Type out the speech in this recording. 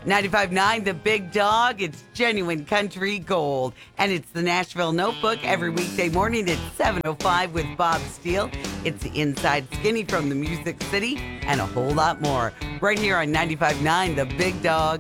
95.9 The Big Dog. It's genuine country gold. And it's the Nashville Notebook every weekday morning at 7:05 with Bob Steele. It's the Inside Skinny from the Music City and a whole lot more. Right here on 95.9 The Big Dog.